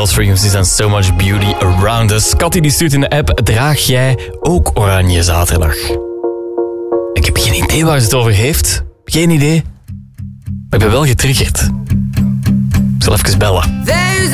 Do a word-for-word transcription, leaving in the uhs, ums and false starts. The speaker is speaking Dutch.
False Frequencies and So Much Beauty Around Us. Cathy die stuurt in de app, draag jij ook oranje zaterdag? Ik heb geen idee waar ze het over heeft. Geen idee. Maar ik ben wel getriggerd. Ik zal even bellen.